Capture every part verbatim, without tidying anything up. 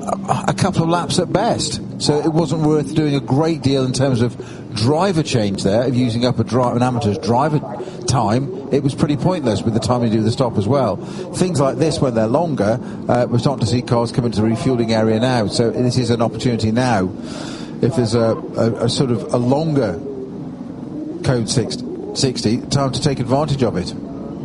a, a couple of laps at best. So it wasn't worth doing a great deal in terms of driver change there, of using up a dri- an amateur's driver time. It was pretty pointless with the time you do the stop as well. Things like this, when they're longer, uh, we're starting to see cars come into the refueling area now. So this is an opportunity now. If there's a, a, a sort of a longer Code sixty, time to take advantage of it.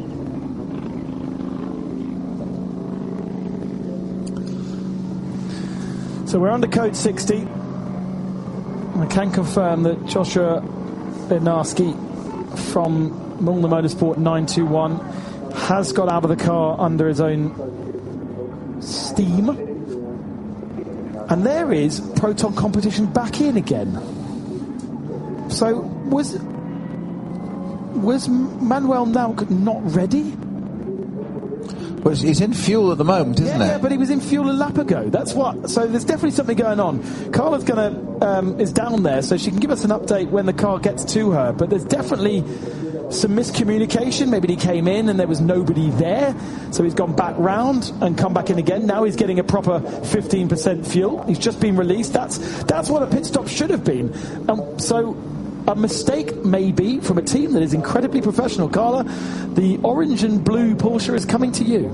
So we're under Code sixty. I can confirm that Joshua Bednarski from Milner Motorsport nine two one has got out of the car under his own steam. And there is Proton Competition back in again. So was was Manuel Nauk not ready? Well, he's in fuel at the moment, isn't yeah, it? Yeah, but he was in fuel a lap ago. That's what. So there's definitely something going on. Carla's gonna um, is down there, so she can give us an update when the car gets to her. But there's definitely some miscommunication. Maybe he came in and there was nobody there, so he's gone back round and come back in again. Now he's getting a proper fifteen percent fuel. He's just been released. That's that's what a pit stop should have been. Um, so. A mistake, maybe, from a team that is incredibly professional. Carla, the orange and blue Porsche is coming to you.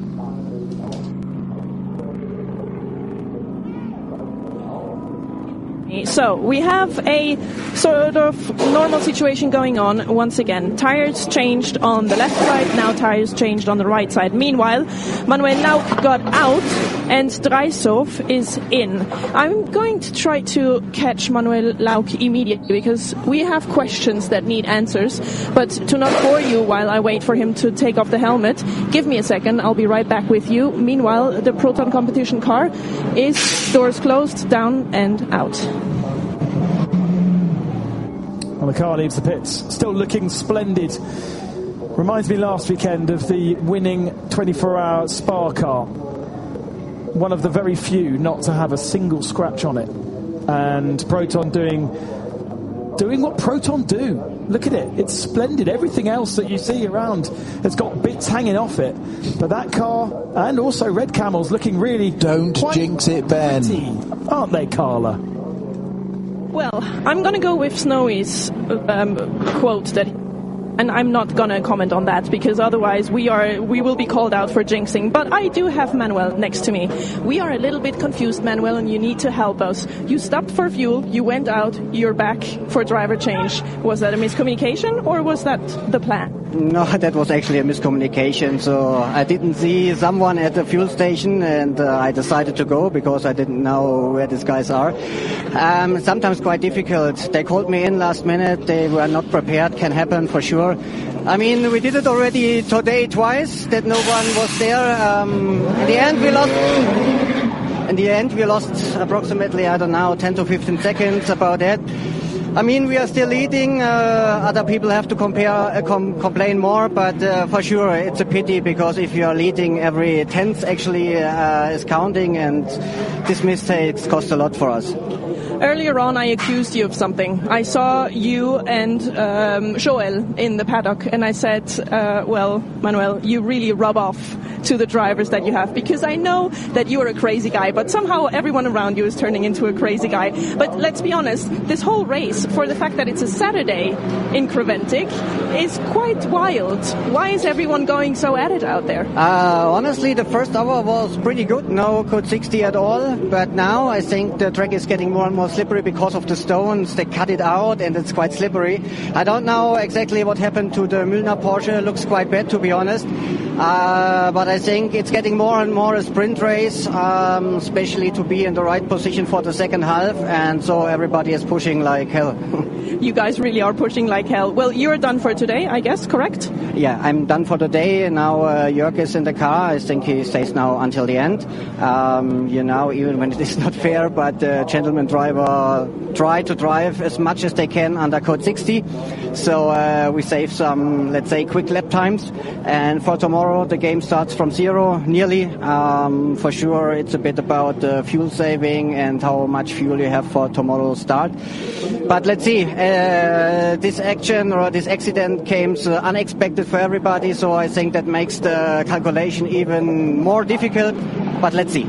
So we have a sort of normal situation going on once again. Tires changed on the left side, now tires changed on the right side. Meanwhile, Manuel Nauk got out and Dreisov is in. I'm going to try to catch Manuel Nauk immediately because we have questions that need answers. But to not bore you while I wait for him to take off the helmet, give me a second, I'll be right back with you. Meanwhile, the Proton Competition car is doors closed, down and out. Well, the car leaves the pits, still looking splendid. Reminds me last weekend of the winning twenty-four hour Spa car. One of the very few not to have a single scratch on it. And Proton doing doing what Proton do. Look at it, it's splendid. Everything else that you see around has got bits hanging off it. But that car, and also Red Camel's looking really... Don't jinx it, Ben. Pretty, aren't they, Carla? Well, I'm going to go with Snowy's um, quote that, and I'm not going to comment on that because otherwise we are we will be called out for jinxing. But I do have Manuel next to me. We are a little bit confused, Manuel, and you need to help us. You stopped for fuel, you went out, you're back for driver change. Was that a miscommunication or was that the plan? No, that was actually a miscommunication. So I didn't see someone at the fuel station and uh, I decided to go because I didn't know where these guys are. Um, sometimes quite difficult. They called me in last minute. They were not prepared. Can happen for sure. I mean, we did it already today twice that no one was there. Um, in the end, we lost... In the end, we lost approximately, I don't know, ten to fifteen seconds about that. I mean, we are still leading. Uh, other people have to compare, uh, com- complain more, but uh, for sure it's a pity because if you are leading, every tenth actually uh, is counting, and these mistakes cost a lot for us. Earlier on, I accused you of something. I saw you and um, Joel in the paddock, and I said, uh, well, Manuel, you really rub off to the drivers that you have, because I know that you are a crazy guy, but somehow everyone around you is turning into a crazy guy. But let's be honest, this whole race, for the fact that it's a Saturday in Creventic, is quite wild. Why is everyone going so at it out there? Uh, honestly, the first hour was pretty good. No Code sixty at all. But now I think the track is getting more and more slippery because of the stones. They cut it out and it's quite slippery. I don't know exactly what happened to the Mühlner Porsche. It looks quite bad, to be honest. Uh, but I think it's getting more and more a sprint race, um, especially to be in the right position for the second half. And so everybody is pushing like hell. You guys really are pushing like hell. Well, you're done for today, I guess, correct? Yeah, I'm done for the day. Now uh, Jörg is in the car. I think he stays now until the end. Um, you know, even when it is not fair, but the uh, gentleman driver try to drive as much as they can under Code sixty. So uh, we save some, let's say, quick lap times. And for tomorrow, the game starts from zero, nearly. Um, for sure, it's a bit about uh, fuel saving and how much fuel you have for tomorrow's start. But let's see. Uh, this action or this accident came uh, unexpected for everybody, so I think that makes the calculation even more difficult. But let's see.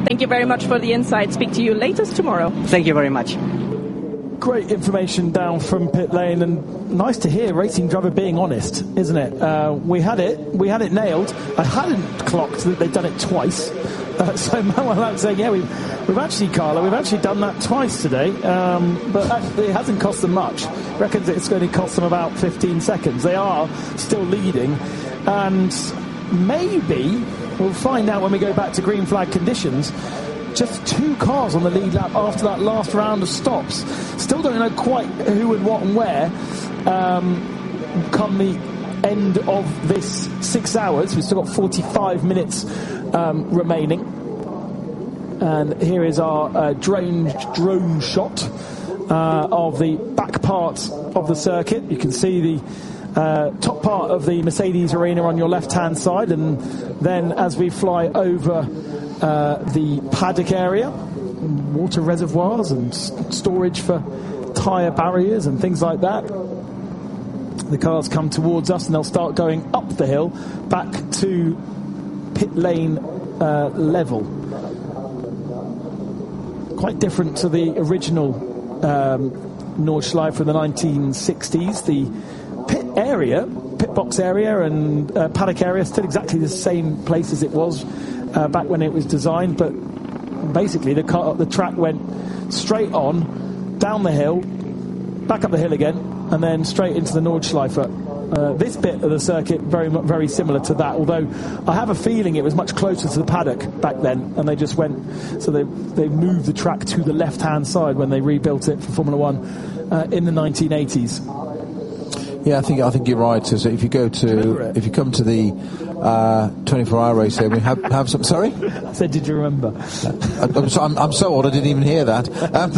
Thank you very much for the insight. Speak to you latest tomorrow. Thank you very much. Great information down from pit lane, and nice to hear racing driver being honest, isn't it? Uh, we had it, we had it nailed. I hadn't clocked that they'd done it twice. Uh, so Manuel saying, yeah, we've, we've actually, Carla, we've actually done that twice today, um, but actually it hasn't cost them much. Reckons it's going to cost them about fifteen seconds. They are still leading, and maybe we'll find out when we go back to green flag conditions. Just two cars on the lead lap after that last round of stops. Still don't know quite who and what and where. Um, come the end of this six hours, we've still got forty-five minutes um, remaining. And here is our uh, drone drone shot uh, of the back part of the circuit. You can see the uh, top part of the Mercedes arena on your left-hand side, and then as we fly over Uh, the paddock area, water reservoirs and s- storage for tyre barriers and things like that. The cars come towards us and they'll start going up the hill back to pit lane uh, level. Quite different to the original um, Nordschleife from the nineteen sixties. The pit area, pit box area and uh, paddock area still exactly the same place as it was Uh, back when it was designed, but basically the car, the track went straight on, down the hill, back up the hill again, and then straight into the Nordschleife. Uh, this bit of the circuit very very similar to that, although I have a feeling it was much closer to the paddock back then, and they just went, so they they moved the track to the left-hand side when they rebuilt it for Formula One uh, in the nineteen eighties. Yeah, I think I think you're right. So if you go to if you come to the uh, twenty-four hour race here, we have have some. Sorry, I said, did you remember? I'm, so, I'm, I'm so old, I didn't even hear that. Um,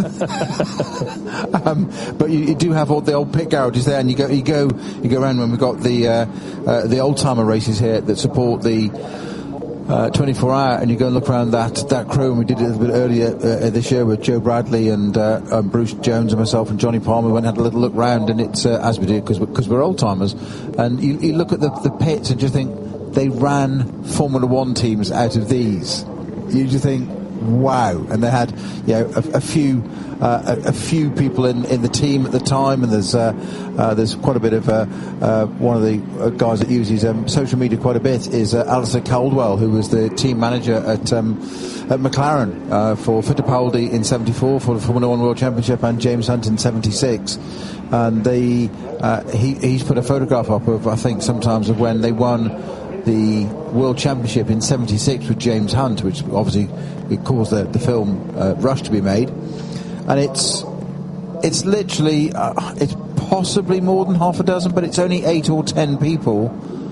um, but you, you do have all the old pit garages there, and you go you go you go around when we've got the uh, uh, the old timer races here that support the Uh, twenty-four hour, and you go and look around that that crew, and we did it a little bit earlier uh, this year with Joe Bradley and uh, um, Bruce Jones and myself and Johnny Palmer. We went and had a little look round, and it's uh, as we do because because we're old timers, and you, you look at the, the pits and just think they ran Formula One teams out of these. You just think, wow, and they had you know a, a few uh, a, a few people in, in the team at the time, and there's uh, uh, there's quite a bit of uh, uh, one of the uh, guys that uses um, social media quite a bit is uh, Alistair Caldwell, who was the team manager at um, at McLaren uh, for Fittipaldi in seventy-four for the Formula One World Championship, and James Hunt in seventy-six. And they uh, he he's put a photograph up of, I think, sometimes of when they won the World Championship in seventy-six with James Hunt, which obviously it caused the, the film uh, Rush to be made. And it's it's literally uh, it's possibly more than half a dozen, but it's only eight or ten people,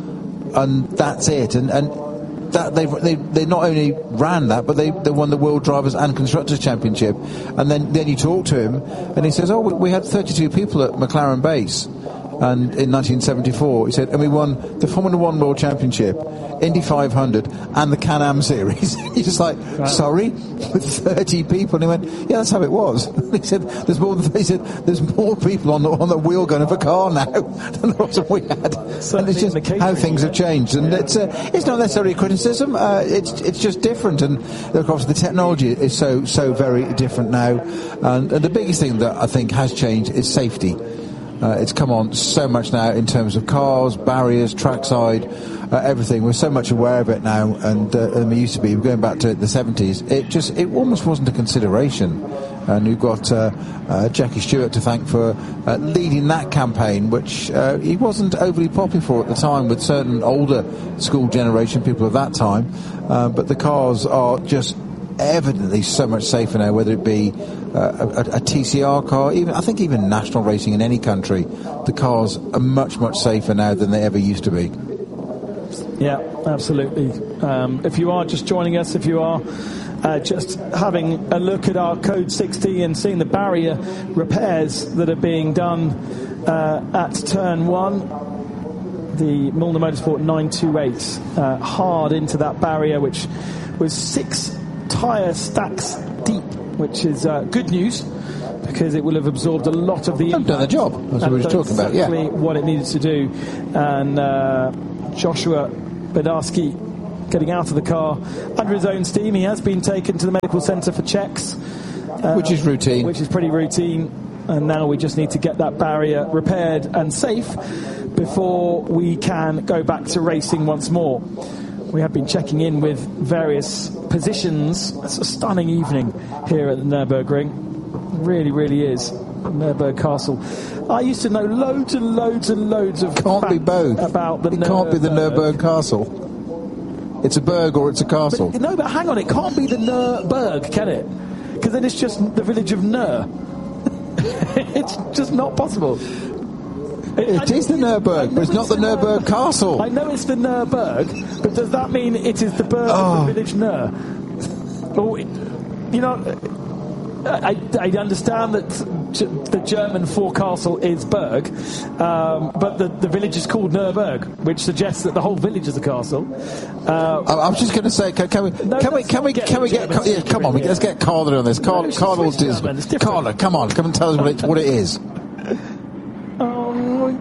and that's it. And and that they they they not only ran that, but they, they won the World Drivers and Constructors Championship. And then then you talk to him, and he says, "Oh, we had thirty-two people at McLaren base." And in nineteen seventy-four, he said, and we won the Formula One World Championship, Indy five hundred, and the Can-Am Series. He's just like, right. Sorry, with thirty people. And he went, yeah, that's how it was. And he said, there's more. Than, he said, there's more people on the on the wheel gun of a car now than there was when we had. And it's just how things have changed. And yeah. it's uh, it's not necessarily a criticism. Uh, it's it's just different. And of course, the technology is so so very different now. And, and the biggest thing that I think has changed is safety. Uh, it's come on so much now in terms of cars, barriers, trackside, uh, everything. We're so much aware of it now, and uh, than we used to be. We're going back to the seventies. It just, it almost wasn't a consideration. And we've got uh, uh, Jackie Stewart to thank for uh, leading that campaign, which uh, he wasn't overly popular for at the time with certain older school generation people of that time. Uh, but the cars are just evidently so much safer now, whether it be uh, a, a T C R car, even I think even national racing in any country, the cars are much, much safer now than they ever used to be. Yeah, absolutely. Um, if you are just joining us, if you are uh, just having a look at our Code sixty and seeing the barrier repairs that are being done uh, at turn one, the Milner Motorsport nine two eight uh, hard into that barrier, which was six tyre stacks deep, which is uh, good news because it will have absorbed a lot of the impact. Done the job. That's what we were talking about. Yeah, what it needed to do. And uh, Joshua Bedarski getting out of the car under his own steam. He has been taken to the medical centre for checks. Uh, which is routine. Which is pretty routine. And now we just need to get that barrier repaired and safe before we can go back to racing once more. We have been checking in with various positions. It's a stunning evening here at the Nürburgring. It really, really is. Nürburg Castle. I used to know loads and loads and loads of can't facts be both. about the it Nürburg. can't be the Nürburg Castle. It's a berg or it's a castle. But, no, but hang on, it can't be the Nürburg, can it? Because then it's just the village of Nür. It's just not possible. It I, is the Nürburg, but it's not the Nürburg Castle. I know it's the Nürburg, but does that mean it is the berg oh. of the village Nür? Or, you know, I, I understand that the German for castle is Berg, um, but the, the village is called Nürburg, which suggests that the whole village is a castle. Uh, I, I was just going to say, can, can we, no, can we, can we, can we get, get yeah, come on, we, let's get Carla on this. Carla, Carla, Carla, come on, come and tell us what it, what it is. Oh my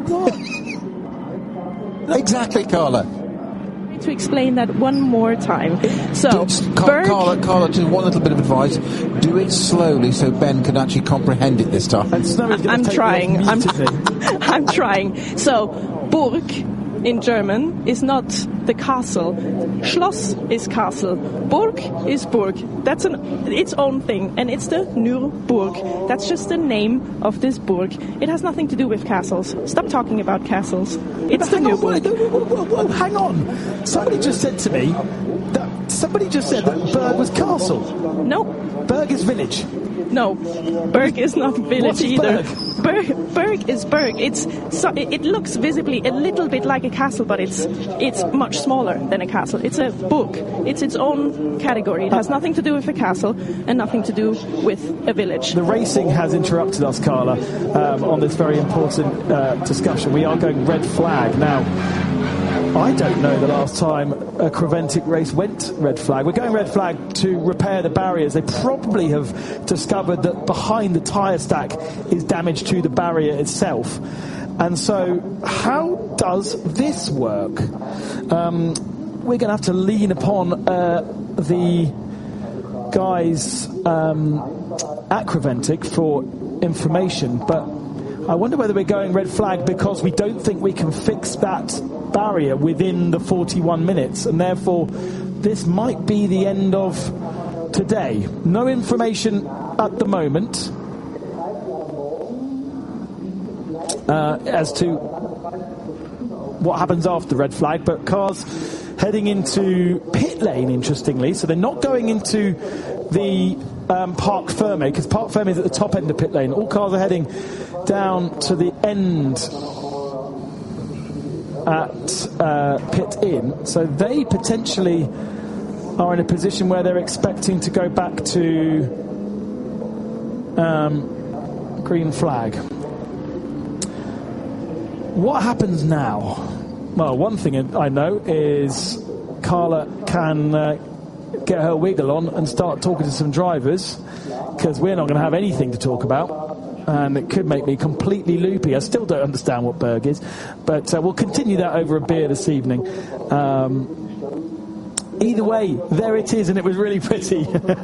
God! Exactly, Carla. To explain that one more time. So, Car- Carla, Carla, just one little bit of advice: do it slowly so Ben can actually comprehend it this time. I'm trying. I'm, I'm trying. So, Burg in German is not the castle. Schloss is castle. Burg is Burg. That's an its own thing, and it's the Nürburg. That's just the name of this Burg. It has nothing to do with castles. Stop talking about castles. It's the Nürburg. Whoa, whoa, whoa, hang on. Somebody just said to me that somebody just said that Berg was castle. No. Berg is village. No, Berg is not village either. Berg? Berg, Berg is Berg. It's so, it looks visibly a little bit like a castle, but it's it's much smaller than a castle. It's a Burg. It's its own category. It has nothing to do with a castle and nothing to do with a village. The racing has interrupted us, Carla, um, on this very important uh, discussion. We are going red flag now. I don't know the last time a Creventic race went red flag. We're going red flag to repair the barriers. They probably have discovered that behind the tyre stack is damage to the barrier itself. And so how does this work? Um, we're going to have to lean upon uh, the guys um, at Creventic for information, but I wonder whether we're going red flag because we don't think we can fix that barrier within the forty-one minutes, and therefore this might be the end of today. No information at the moment uh, as to what happens after red flag, but cars heading into pit lane, interestingly, so they're not going into the um, Parc Fermé, because Parc Fermé is at the top end of pit lane. All cars are heading down to the end at uh, pit in, so they potentially are in a position where they're expecting to go back to um, green flag. What happens now? Well, one thing I know is Carla can uh, get her wiggle on and start talking to some drivers, because we're not going to have anything to talk about. And it could make me completely loopy. I still don't understand what Berg is, but uh, we'll continue that over a beer this evening. Um, either way, there it is, and it was really pretty.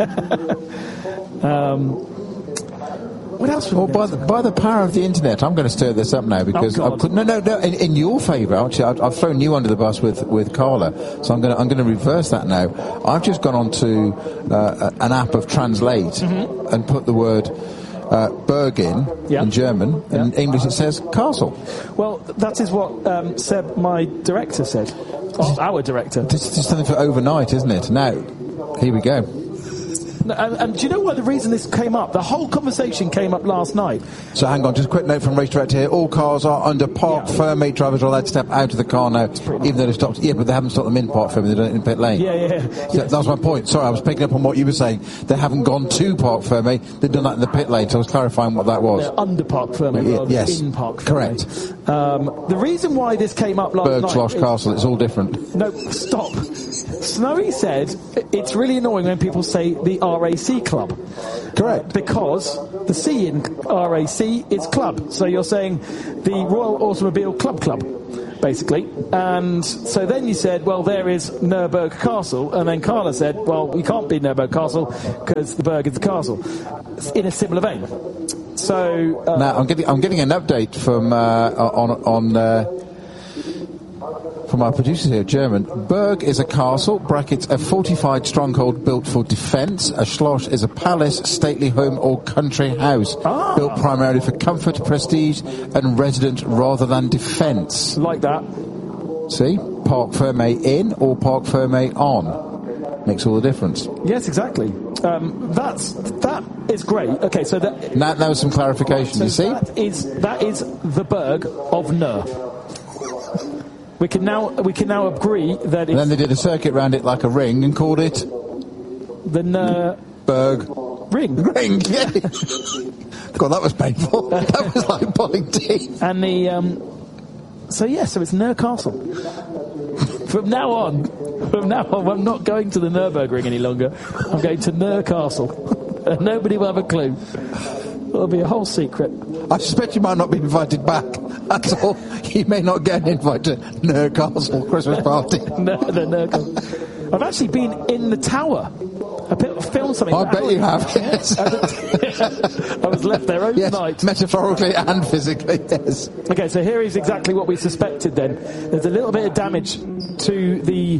um, what else? Well, by the, by the power of the internet, I'm going to stir this up now because oh, I could, no, no, no. In, in your favour, actually, I've, I've thrown you under the bus with, with Carla, so I'm going to I'm going to reverse that now. I've just gone on to uh, an app of Translate mm-hmm. and put the word Uh, Bergin yeah. in German, and yeah. in English it says castle. Well, that is what um, Seb, my director, said. Oh, our director. This is something for overnight, isn't it? Now, here we go. No, and, and do you know what the reason this came up? The whole conversation came up last night. So hang on, just a quick note from Race Director here. All cars are under Parc yeah. Fermé. Drivers are allowed to step out of the car now, even though they stopped. Yeah, but they haven't stopped them in Parc Fermé. They've done it in pit lane. Yeah, yeah. So yes. That's my point. Sorry, I was picking up on what you were saying. They haven't gone to Parc Fermé. They've done that in the pit lane. So I was clarifying what that was. They're under Parc Fermé yeah, rather yes. than in Parc Fermé. Correct. Um, the reason why this came up last Berg, night... Schloss, Castle, it's all different. No, stop. Snowy said it's really annoying when people say the R A C club. Correct. Because the C in R A C is club. So you're saying the Royal Automobile Club Club. basically. And so then you said, well, there is Nürburg Castle. And then Carla said, well, we can't be Nürburg Castle because the Berg is the castle. In a similar vein. So uh, now I'm getting I'm getting an update from uh, on on uh, from our producers here, German. Berg is a castle, brackets a fortified stronghold built for defence. A Schloss is a palace, stately home or country house ah. built primarily for comfort, prestige, and residence rather than defence. Like that. See, Parc Fermé in or Parc Fermé on makes all the difference. Yes, exactly. Um, that's that is great. Okay, so that now, that was some clarification. So you see, that is that is the Berg of Nür. We can now we can now agree that. And then they did a circuit round it like a ring and called it the Nür Berg ring. Ring. Yeah. God, that was painful. That was like pulling teeth. And the um, so yeah, so it's Nür Castle. From now on, from now on, I'm not going to the Nürburgring any longer. I'm going to Nür Castle. And nobody will have a clue. It'll be a whole secret. I suspect you might not be invited back. That's all. You may not get an invite to Nür Castle Christmas party. No, the Nür Castle. I've actually been in the tower. I filmed something. I bet you have, yes. I was left there overnight. Yes, metaphorically and physically, yes. Okay, so here is exactly what we suspected then. There's a little bit of damage to the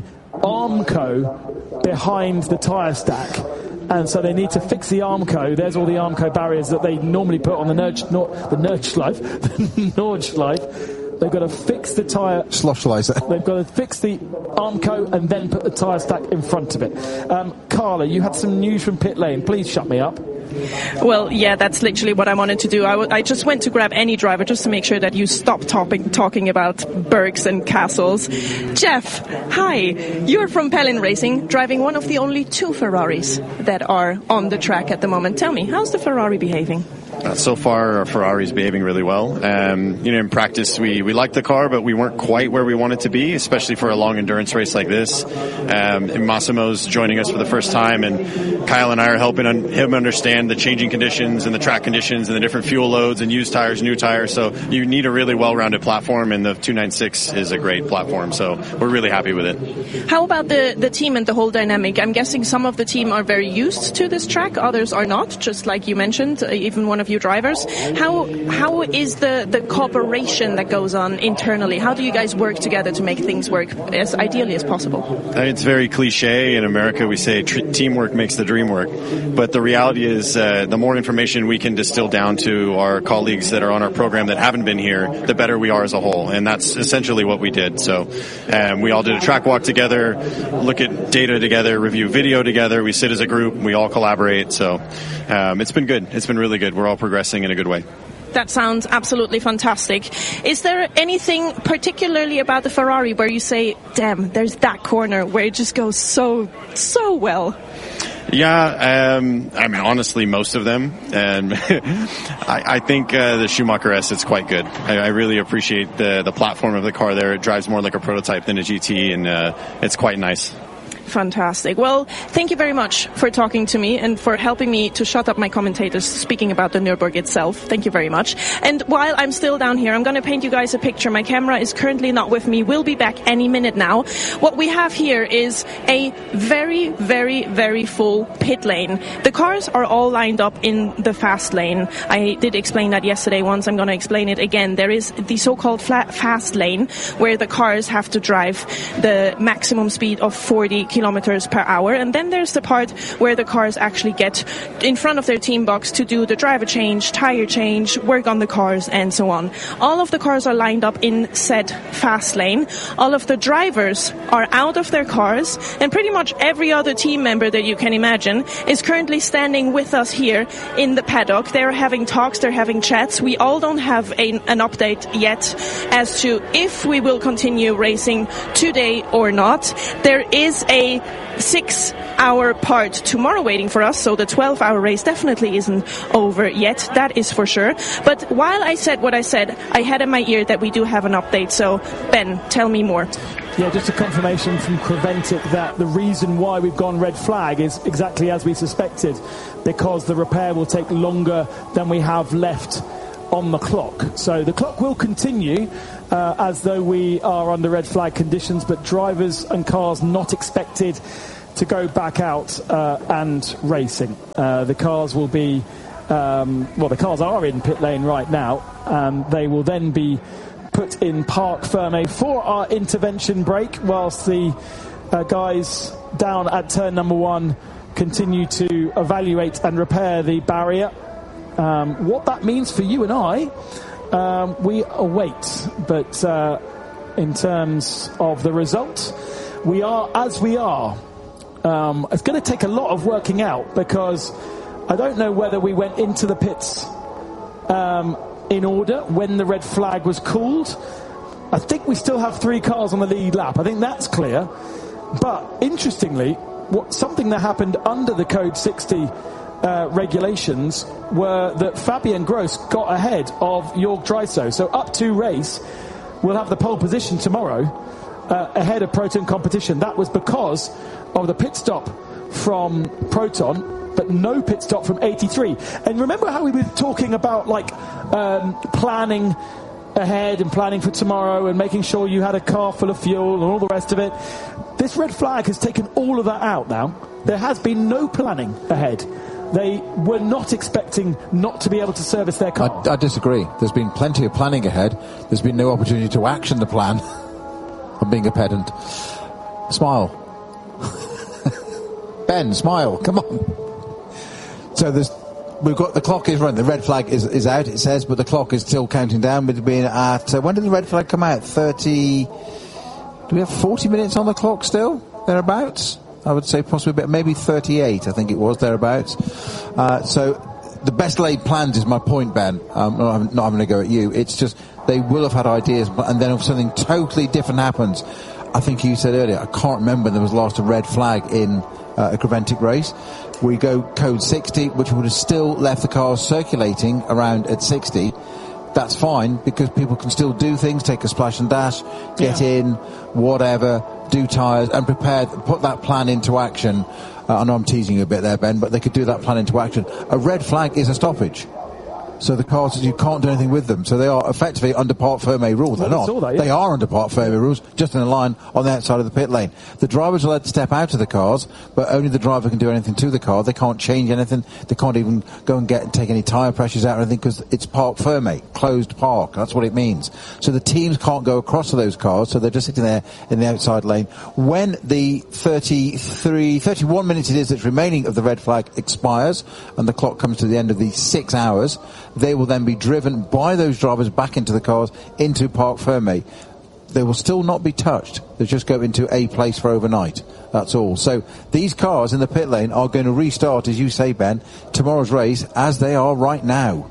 Armco behind the tyre stack. And so they need to fix the Armco. There's all the Armco barriers that they normally put on the Nurg, Nor, the Nordschleife, the Nordschleife. They've got to fix the tyre... Schlossschleife. They've got to fix the Armco and then put the tyre stack in front of it. Um, Carla, you had some news from pit lane. Please shut me up. Well, yeah, that's literally what I wanted to do. I, w- I just went to grab any driver just to make sure that you stop topping, talking about Bergs and castles. Jeff, hi. You're from Pelin Racing, driving one of the only two Ferraris that are on the track at the moment. Tell me, how's the Ferrari behaving? Uh, so far, our Ferrari's behaving really well. Um, you know, in practice, we, we liked the car, but we weren't quite where we wanted to be, especially for a long endurance race like this. Um, and Massimo's joining us for the first time, and Kyle and I are helping un- him understand the changing conditions and the track conditions and the different fuel loads and used tires, new tires. So you need a really well-rounded platform, and the two ninety-six is a great platform. So we're really happy with it. How about the, the team and the whole dynamic? I'm guessing some of the team are very used to this track, others are not, just like you mentioned, uh, even one of you drivers. How how is the, the cooperation that goes on internally? How do you guys work together to make things work as ideally as possible? It's very cliche. In America, we say tr- teamwork makes the dream work. But the reality is uh, the more information we can distill down to our colleagues that are on our program that haven't been here, the better we are as a whole. And that's essentially what we did. So um, we all did a track walk together, look at data together, review video together. We sit as a group. We all collaborate. So um, it's been good. It's been really good. We're all progressing in a good way. That sounds absolutely fantastic. Is there anything particularly about the Ferrari where you say, damn, there's that corner where it just goes so, so well? Yeah, um, I mean, honestly, most of them. And I, I think uh, the Schumacher S, it's quite good. I, I really appreciate the, the platform of the car there. It drives more like a prototype than a G T, and uh, it's quite nice. Fantastic. Well, thank you very much for talking to me and for helping me to shut up my commentators speaking about the Nürburgring itself. Thank you very much. And while I'm still down here, I'm going to paint you guys a picture. My camera is currently not with me. We'll be back any minute now. What we have here is a very, very, very full pit lane. The cars are all lined up in the fast lane. I did explain that yesterday once. I'm going to explain it again. There is the so-called flat fast lane where the cars have to drive the maximum speed of forty kilometers per hour, and then there's the part where the cars actually get in front of their team box to do the driver change, tire change, work on the cars, and so on. All of the cars are lined up in said fast lane. All of the drivers are out of their cars, and pretty much every other team member that you can imagine is currently standing with us here in the paddock. They're having talks, they're having chats. We all don't have a, an update yet as to if we will continue racing today or not. There is a six-hour part tomorrow waiting for us, so the twelve-hour race definitely isn't over yet, that is for sure. But while I said what I said, I had in my ear that we do have an update, so Ben, tell me more. Yeah, just a confirmation from Creventic that the reason why we've gone red flag is exactly as we suspected, because the repair will take longer than we have left on the clock. So the clock will continue uh, as though we are under red flag conditions, but drivers and cars not expected to go back out uh, and racing. Uh, the cars will be, um, well, the cars are in pit lane right now, and they will then be put in Parc Fermé for our intervention break, whilst the uh, guys down at turn number one continue to evaluate and repair the barrier. Um, what that means for you and I, um, we await. But uh, in terms of the result, we are as we are. Um, it's going to take a lot of working out, because I don't know whether we went into the pits um, in order when the red flag was called. I think we still have three cars on the lead lap. I think that's clear. But interestingly, what something that happened under the Code sixty uh, regulations were that Fabian Gross got ahead of Jörg Dreiso. So up to race, we'll have the pole position tomorrow uh, ahead of Proton Competition. That was because of the pit stop from Proton, but no pit stop from eighty-three. And remember how we were talking about like um, planning ahead and planning for tomorrow and making sure you had a car full of fuel and all the rest of it? This red flag has taken all of that out now. There has been no planning ahead. They were not expecting not to be able to service their car. I, I disagree. There's been plenty of planning ahead. There's been no opportunity to action the plan. I'm being a pedant. Smile. Ben, smile. Come on. So there's, we've got the clock is running. The red flag is, is out, it says, but the clock is still counting down. We've been at, uh, when did the red flag come out? thirty, do we have forty minutes on the clock still? Thereabouts? I would say possibly a bit, maybe thirty-eight, I think it was, thereabouts. Uh, so the best laid plans is my point, Ben. Um, no, I'm not having to go at you. It's just they will have had ideas, and then if something totally different happens, I think you said earlier, I can't remember when there was last a red flag in uh, a Creventic race. We go code sixty, which would have still left the cars circulating around at sixty. That's fine, because people can still do things, take a splash and dash, get yeah. in, whatever, do tyres, and prepare, put that plan into action. Uh, I know I'm teasing you a bit there, Ben, but they could do that plan into action. A red flag is a stoppage. So the cars, you can't do anything with them. So they are effectively under Parc Fermé rules. They're not. That, yeah. They are under Parc Fermé rules, just in a line on the outside of the pit lane. The drivers are allowed to step out of the cars, but only the driver can do anything to the car. They can't change anything. They can't even go and get and take any tyre pressures out or anything, because it's Parc Fermé, closed park. That's what it means. So the teams can't go across to those cars, so they're just sitting there in the outside lane. When the thirty-three, thirty-one minutes it is that's remaining of the red flag expires, and the clock comes to the end of the six hours, they will then be driven by those drivers back into the cars, into Parc Fermé. They will still not be touched. They just go into a place for overnight. That's all. So these cars in the pit lane are going to restart, as you say, Ben, tomorrow's race as they are right now.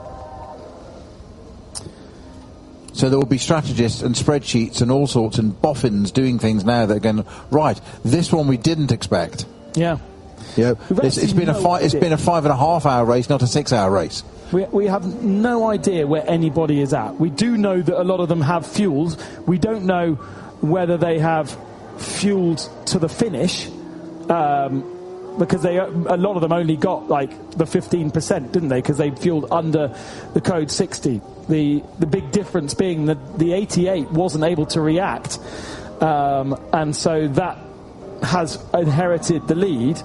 So there will be strategists and spreadsheets and all sorts and boffins doing things now that are going, right, this one we didn't expect. Yeah. Yeah. It's, it's been a five, it's been a five and a half hour race, not a six hour race. We, we have no idea where anybody is at. We do know that a lot of them have fuels. We don't know whether they have fueled to the finish, um, because they a lot of them only got like the fifteen percent, didn't they? Because they fueled under the code sixty. The the big difference being that the eighty-eight wasn't able to react, um, and so that has inherited the lead.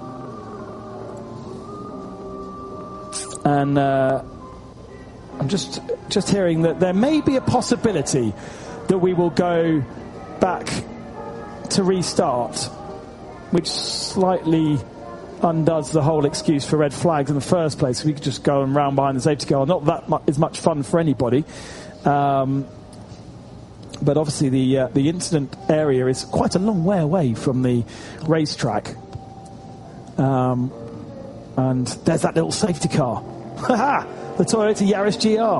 And uh, I'm just just hearing that there may be a possibility that we will go back to restart, which slightly undoes the whole excuse for red flags in the first place. We could just go and round behind the safety car. Not that much, is much fun for anybody. Um, but obviously the uh, the incident area is quite a long way away from the racetrack. Um, and there's that little safety car. Ha! The Toyota Yaris G R.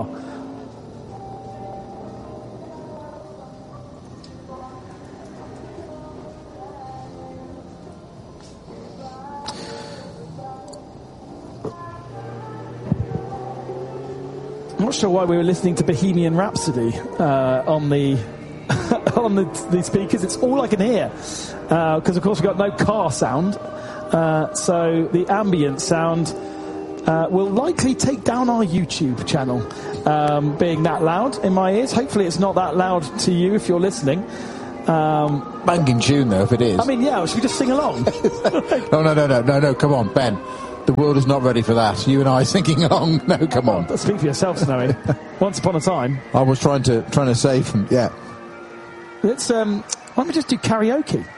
I'm not sure why we were listening to Bohemian Rhapsody uh, on the on the, the speakers. It's all I can hear, because uh, of course we've got no car sound, uh, so the ambient sound uh, will likely take down our YouTube channel, um, being that loud in my ears. Hopefully it's not that loud to you if you're listening. Um, Banging tune, though, if it is. I mean, yeah, should we just sing along? no, no, no, no, no, no, come on, Ben. The world is not ready for that. You and I singing along. No, come on. Oh, speak for yourself, Snowy. Once upon a time. I was trying to trying to save him, yeah. Let's, um, why don't we just do karaoke?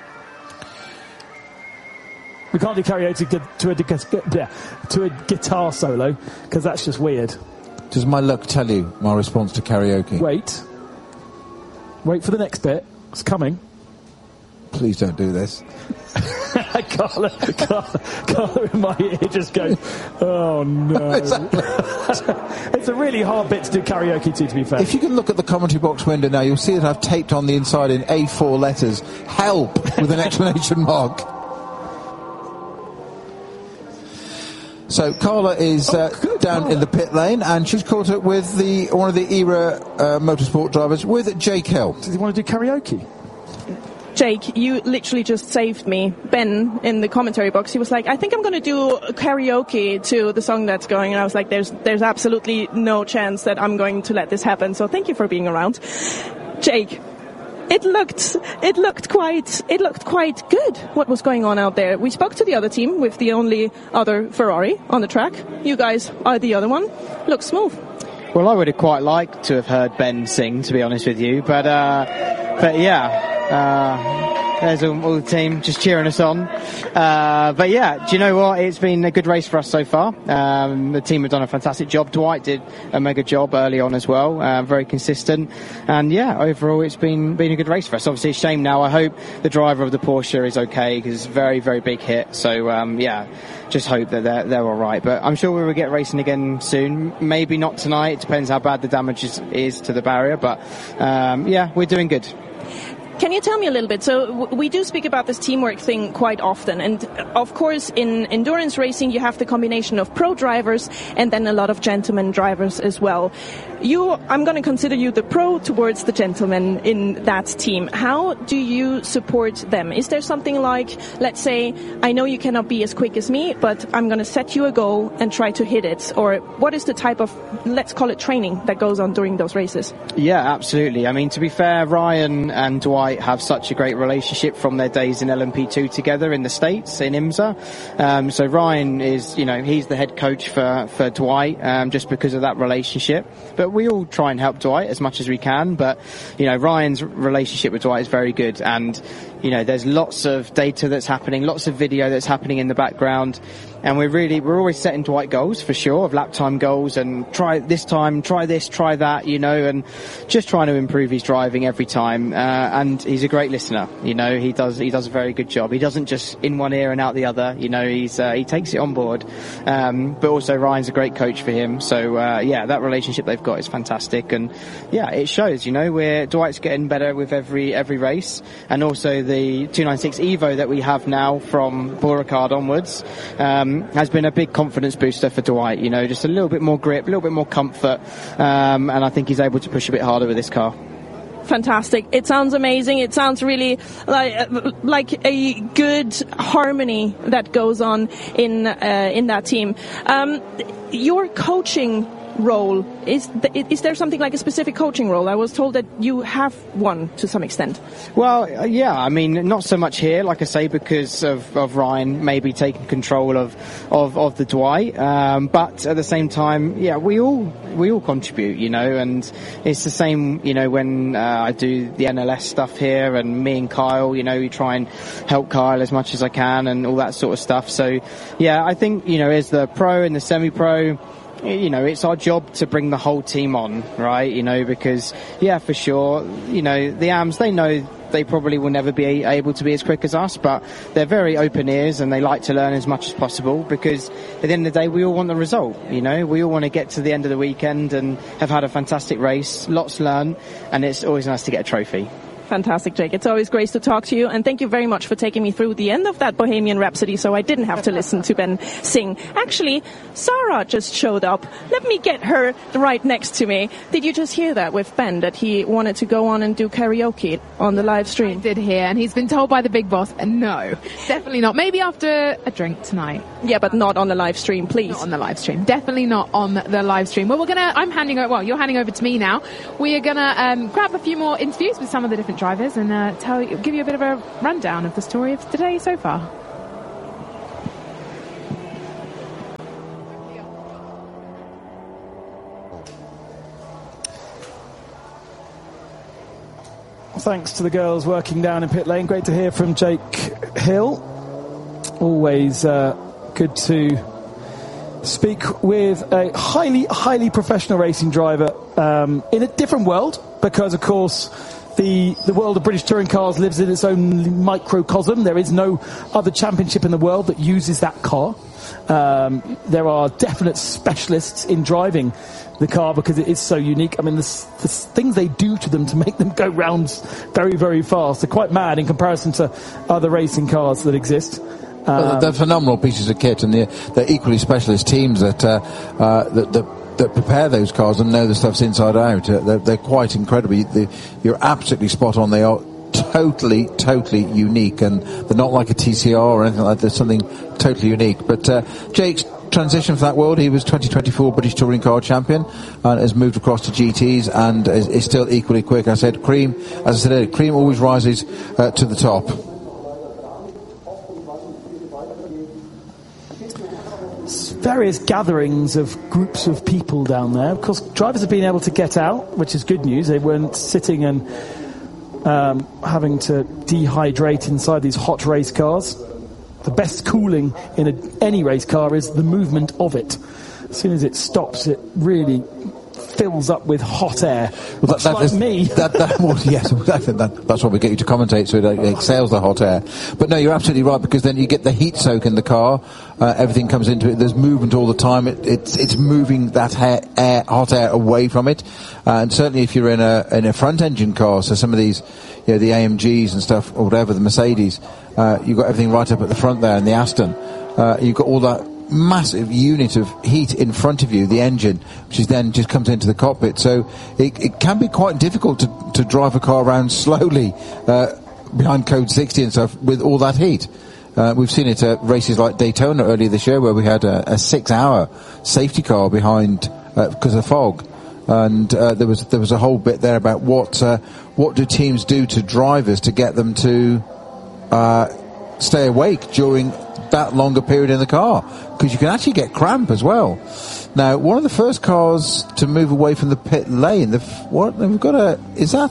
We can't do karaoke to a, to a guitar solo, because that's just weird. Does my luck tell you my response to karaoke? Wait. Wait for the next bit. It's coming. Please don't do this. Carla, Carla, Carla in my ear just goes, oh no. It's a really hard bit to do karaoke to, to be fair. If you can look at the commentary box window now, you'll see that I've taped on the inside in A four letters, help, with an exclamation mark. So Carla is uh, oh, down Carla. in the pit lane, and she's caught up with the one of the ERA uh, motorsport drivers, with Jake Hill. Does he want to do karaoke? Jake, you literally just saved me. Ben, in the commentary box, he was like, I think I'm going to do karaoke to the song that's going. And I was like, there's there's absolutely no chance that I'm going to let this happen. So thank you for being around. Jake, it looked it looked quite it looked quite good what was going on out there. We spoke to the other team with the only other Ferrari on the track. You guys are the other one. Looks smooth. Well, I would have quite liked to have heard Ben sing, to be honest with you. But, uh, but yeah. Uh, there's all, all the team just cheering us on. Uh, but yeah, do you know what? It's been a good race for us so far. Um, the team have done a fantastic job. Dwight did a mega job early on as well. Uh, very consistent. And yeah, overall it's been, been a good race for us. Obviously a shame now. I hope the driver of the Porsche is okay, because it's a very, very big hit. So, um, yeah, just hope that they're, they're alright. But I'm sure we will get racing again soon. Maybe not tonight. It depends how bad the damage is, is to the barrier. But, um, yeah, we're doing good. Can you tell me a little bit? So w- we do speak about this teamwork thing quite often. And of course, in endurance racing, you have the combination of pro drivers and then a lot of gentleman drivers as well. You, I'm going to consider you the pro towards the gentleman in that team. How do you support them? Is there something like, let's say, I know you cannot be as quick as me, but I'm going to set you a goal and try to hit it? Or what is the type of, let's call it training, that goes on during those races? Yeah, absolutely. I mean, to be fair, Ryan and Dwight have such a great relationship from their days in L M P two together in the States, in IMSA. Um, so Ryan is, you know, he's the head coach for, for Dwight, um, just because of that relationship. But we all try and help Dwight as much as we can. But, you know, Ryan's relationship with Dwight is very good. And, you know, there's lots of data that's happening, lots of video that's happening in the background. And we're really, we're always setting Dwight goals, for sure, of lap time goals, and try this time, try this, try that, you know, and just trying to improve his driving every time. Uh, and he's a great listener, you know, he does, he does a very good job. He doesn't just in one ear and out the other, you know, he's, uh, he takes it on board. Um, but also Ryan's a great coach for him. So, uh, yeah, that relationship they've got is fantastic. And yeah, it shows, you know, we're, Dwight's getting better with every, every race. And also the two ninety-six Evo that we have now from Beauregard onwards, um, has been a big confidence booster for Dwight, you know, just a little bit more grip, a little bit more comfort, um, and I think he's able to push a bit harder with this car. Fantastic. It sounds amazing. It sounds really like like a good harmony that goes on in uh, in that team. Um, your coaching role, is th- is there something like a specific coaching role? I was told that you have one to some extent. Well, uh, yeah, I mean, not so much here, like I say, because of, of Ryan maybe taking control of of, of the Dwight, um, but at the same time, yeah, we all we all contribute, you know, and it's the same, you know, when uh, I do the N L S stuff here, and me and Kyle, you know, we try and help Kyle as much as I can and all that sort of stuff. So, yeah, I think, you know, as the pro and the semi-pro, you know, it's our job to bring the whole team on, right? You know, because, yeah, for sure, you know, the A Ms, they know they probably will never be able to be as quick as us, but they're very open ears and they like to learn as much as possible, because at the end of the day, we all want the result, you know? We all want to get to the end of the weekend and have had a fantastic race, lots learned, and it's always nice to get a trophy. Fantastic, Jake. It's always great to talk to you, and thank you very much for taking me through the end of that Bohemian Rhapsody so I didn't have to listen to Ben sing. Actually, Sarah just showed up. Let me get her right next to me. Did you just hear that with Ben, that he wanted to go on and do karaoke on the live stream? I did hear, and he's been told by the big boss, no, definitely not. Maybe after a drink tonight. Yeah, but not on the live stream, please. Not on the live stream. Definitely not on the live stream. Well, we're gonna, I'm handing over, well, you're handing over to me now. We are gonna um, grab a few more interviews with some of the different drivers and uh, tell you, give you a bit of a rundown of the story of today so far. Thanks to the girls working down in pit lane. Great to hear from Jake Hill. Always uh, good to speak with a highly, highly professional racing driver um, in a different world, because, of course, the the world of British touring cars lives in its own microcosm. There is no other championship in the world that uses that car. Um, there are definite specialists in driving the car because it is so unique. I mean, the, the things they do to them to make them go rounds very, very fast are quite mad in comparison to other racing cars that exist. Well, Um, they're phenomenal pieces of kit, and they're, they're equally specialist teams that, uh, uh, that, that that prepare those cars and know the stuff's inside out. Uh, they're, they're quite incredible. They, you're absolutely spot on. They are totally, totally unique, and they're not like a T C R or anything like that. There's something totally unique. But uh, Jake's transition from that world, he was twenty twenty-four British Touring Car Champion and has moved across to G Ts and is, is still equally quick. I said, Cream, as I said earlier, Cream always rises uh, to the top. Various gatherings of groups of people down there. Of course, drivers have been able to get out, which is good news. They weren't sitting and um, having to dehydrate inside these hot race cars. The best cooling in a, any race car is the movement of it. As soon as it stops, it really fills up with hot air. Well, that, that, like me. That, that, well, yes, that, that, that's what we get you to commentate, so it exhales the hot air. But no, you're absolutely right, because then you get the heat soak in the car. Uh, everything comes into it. There's movement all the time. It, it's it's moving that hair, air, hot air away from it. Uh, and certainly, if you're in a in a front engine car, so some of these, you know, the A M Gs and stuff, or whatever, the Mercedes, uh, you've got everything right up at the front there, and the Aston, uh, you've got all that massive unit of heat in front of you, the engine, which is then just comes into the cockpit. So it, it can be quite difficult to, to drive a car around slowly uh, behind code sixty and stuff with all that heat. Uh, we've seen it at races like Daytona earlier this year, where we had a, a six-hour safety car behind uh, because of fog, and uh, there was there was a whole bit there about what uh, what do teams do to drivers to get them to uh, stay awake during that longer period in the car, because you can actually get cramp as well. Now, one of the first cars to move away from the pit lane, the f- what we've got a is that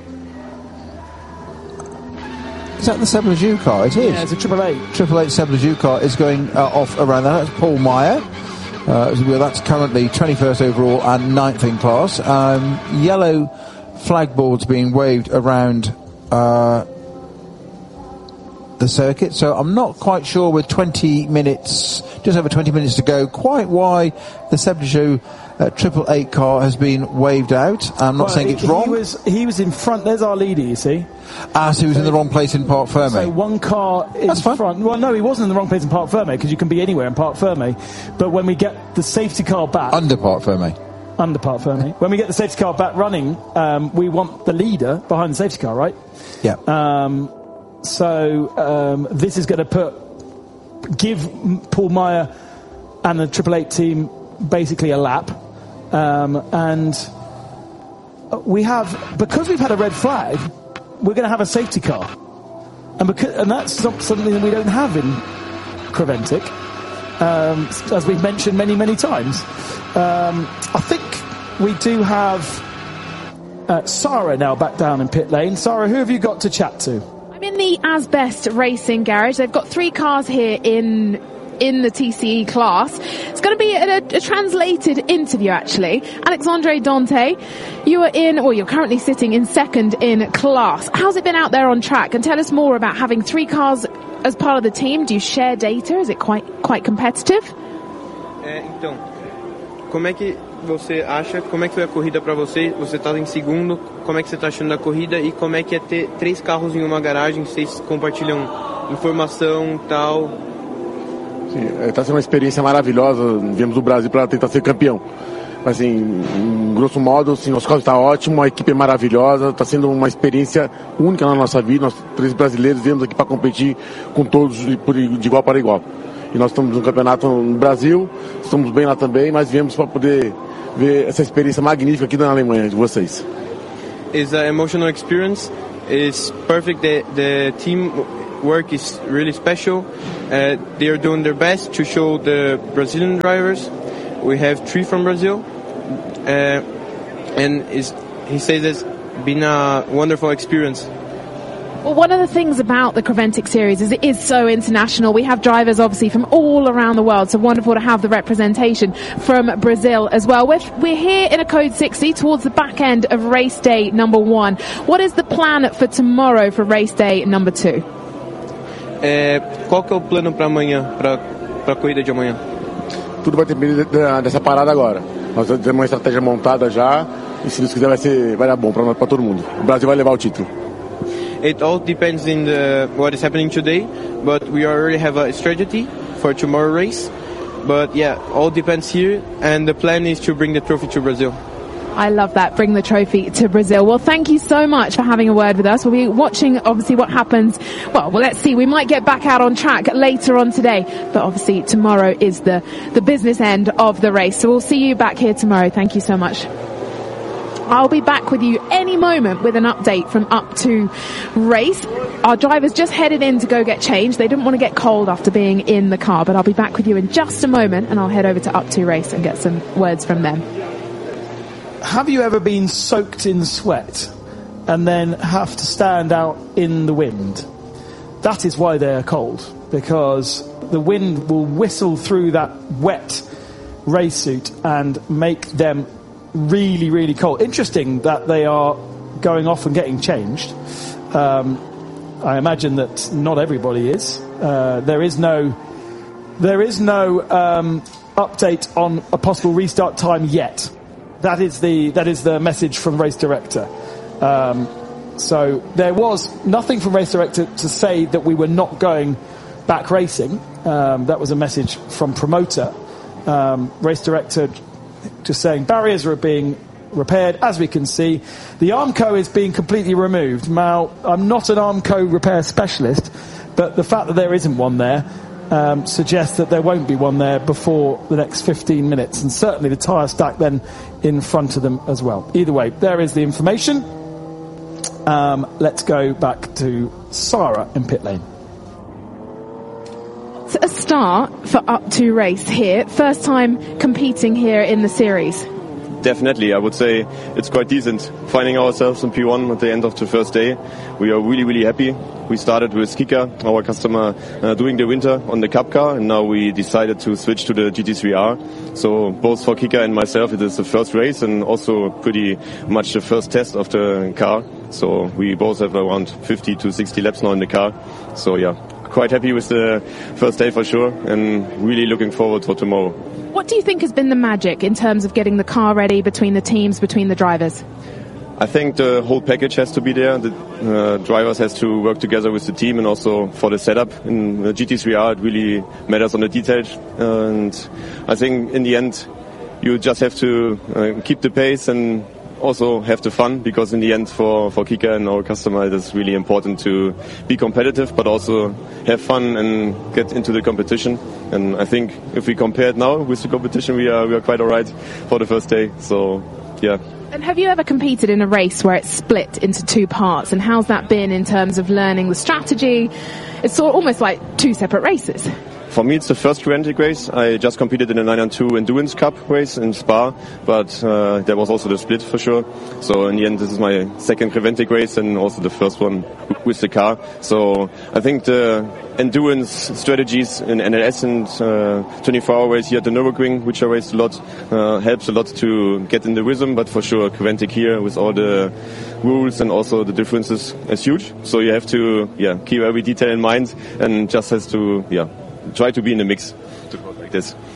is that the Sebelaju car? It is. Yeah, it's a Triple Eight. Triple Eight Sebelaju car is going uh, off around that. That's Paul Meyer. Uh, well, that's currently twenty-first overall and ninth in class. Um, yellow flagboards being waved around Uh, the circuit, so I'm not quite sure with twenty minutes, just over twenty minutes to go, quite why the Sebelaju uh, Triple Eight car has been waved out. I'm not well, saying it's he, wrong. He was, he was in front. There's our leader, you see. Ah, so he was so, in the wrong place in Parc Ferme. So one car in That's fine. front. Well, no, he wasn't in the wrong place in Parc Ferme, because you can be anywhere in Parc Ferme. But when we get the safety car back, under Parc Ferme. Under Parc Ferme. When we get the safety car back running, um, we want the leader behind the safety car, right? Yeah. Um, So um, this is going to put give Paul Meyer and the Triple Eight team basically a lap, um, and we have, because we've had a red flag, we're going to have a safety car, and because and that's something that we don't have in Creventic, um, as we've mentioned many many times. Um, I think we do have uh, Sarah now back down in pit lane. Sarah, who have you got to chat to? In the Asbest Racing Garage, they've got three cars here in in the T C E class. It's going to be a, a translated interview, actually. Alexandre Dante, you are in, or you're currently sitting in second in class. How's it been out there on track? And tell us more about having three cars as part of the team. Do you share data? Is it quite quite competitive? É, então, como é que você acha, como é que foi a corrida para você? Você está em segundo, como é que você está achando a corrida e como é que é ter três carros em uma garagem, vocês compartilham informação e tal? Está sendo uma experiência maravilhosa, viemos do Brasil para tentar ser campeão. Mas, assim, em grosso modo, assim, nosso carro está ótimo, a equipe é maravilhosa, está sendo uma experiência única na nossa vida. Nós, três brasileiros, viemos aqui para competir com todos de, de igual para igual. E nós estamos no campeonato no Brasil, estamos bem lá também, mas viemos para poder ver essa experiência magnífica aqui na Alemanha de vocês. It's an emotional experience. It's perfect. The, the team work is really special. Uh, they are doing their best to show the Brazilian drivers. We have three from Brazil, uh, and it's, he says it's been a wonderful experience. Well, one of the things about the Creventic series is it is so international. We have drivers obviously from all around the world, so wonderful to have the representation from Brazil as well. We're, we're here in a Code sixty towards the back end of race day number one. What is the plan for tomorrow for race day number two? É, qual que é o plano para amanhã, para a corrida de amanhã? Tudo vai depender dessa parada agora. Nós temos uma estratégia montada já e se Deus quiser vai ser vai dar bom para para todo mundo. O Brasil vai levar o título. It all depends in the what is happening today, but we already have a strategy for tomorrow race. But yeah, all depends here, and the plan is to bring the trophy to Brazil. I love that. Bring the trophy to Brazil. Well, thank you so much for having a word with us. We'll be watching, obviously, what happens. Well, well, let's see. We might get back out on track later on today. But obviously, tomorrow is the, the business end of the race. So we'll see you back here tomorrow. Thank you so much. I'll be back with you any moment with an update from Up to Race. Our drivers just headed in to go get changed. They didn't want to get cold after being in the car. But I'll be back with you in just a moment. And I'll head over to Up to Race and get some words from them. Have you ever been soaked in sweat and then have to stand out in the wind? That is why they are cold, because the wind will whistle through that wet race suit and make them really, really cold. Interesting that they are going off and getting changed. Um, I imagine that not everybody is. Uh, there is no, there is no um, update on a possible restart time yet. That is the that is the message from race director. Um, so there was nothing from race director to say that we were not going back racing. Um, that was a message from promoter. Um, race director just saying barriers are being repaired, as we can see. The Armco is being completely removed. Now, I'm not an Armco repair specialist, but the fact that there isn't one there um, suggests that there won't be one there before the next fifteen minutes, and certainly the tyre stack then in front of them as well. Either way, there is the information. Um, let's go back to Sarah in pit lane. It's a start for Up to Race here. First time competing here in the series. Definitely, I would say it's quite decent. Finding ourselves in P one at the end of the first day, we are really, really happy. We started with Kika, our customer, uh, doing the winter on the Cup car, and now we decided to switch to the G T three R. So both for Kika and myself, it is the first race and also pretty much the first test of the car. So we both have around fifty to sixty laps now in the car. So yeah, quite happy with the first day for sure, and really looking forward for tomorrow. What do you think has been the magic in terms of getting the car ready between the teams, between the drivers? I think the whole package has to be there. The uh, drivers has to work together with the team, and also for the setup. In the G T three R, it really matters on the details. And I think in the end, you just have to uh, keep the pace and also have the fun, because in the end for, for Kika and our customer, it is really important to be competitive, but also have fun and get into the competition. And I think if we compare it now with the competition, we are we are quite alright for the first day. So, yeah. And have you ever competed in a race where it's split into two parts? And how's that been in terms of learning the strategy? It's sort of almost like two separate races. For me, it's the first Creventic race. I just competed in a nine two Endurance Cup race in Spa, but uh, there was also the split for sure. So in the end, this is my second Creventic race and also the first one with the car. So I think the endurance strategies in N L S and uh, twenty-four hour race here at the Nürburgring, which I raced a lot, uh, helps a lot to get in the rhythm. But for sure, Creventic here with all the rules and also the differences is huge. So you have to yeah keep every detail in mind and just has to yeah. try to be in the mix to go like this.